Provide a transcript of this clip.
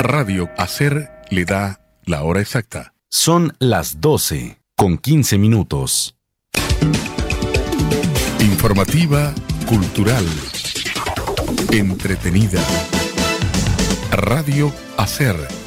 Radio Hacer le da la hora exacta. Son las 12:15. Informativa, cultural, entretenida. Radio Hacer.